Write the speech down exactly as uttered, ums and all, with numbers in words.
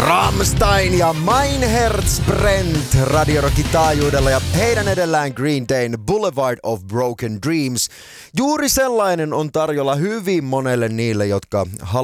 Rammstein ja Mein Herz brennt Radio Rockin taajuudella ja heidän edellään Green Dayn Boulevard of Broken Dreams. Juuri sellainen on tarjolla hyvin monelle niille, jotka haluavat